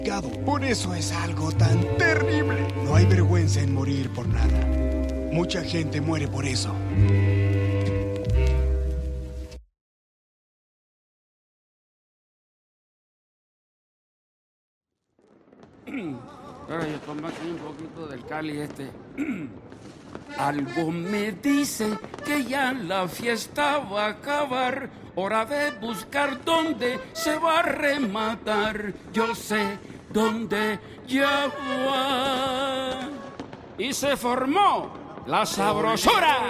Por eso es algo tan terrible. No hay vergüenza en morir por nada. Mucha gente muere por eso. Ahora yo tomo aquí un poquito del Cali este. Algo me dice que ya la fiesta va a acabar. Hora de buscar dónde se va a rematar. Yo sé dónde ya va. Y se formó la sabrosura.